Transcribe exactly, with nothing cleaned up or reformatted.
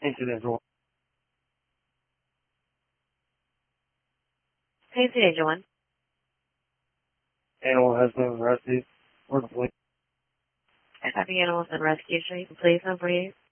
Incident one. Incident one. Animal has been rescued. We're complete. I have the animals been rescued. Show you the police number for you.